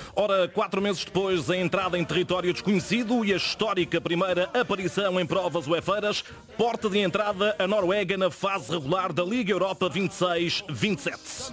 Ora, 4 meses depois, a entrada em território desconhecido e a histórica primeira aparição em provas uefeiras, porta de entrada a Noruega na fase regular da Liga Europa 26-27.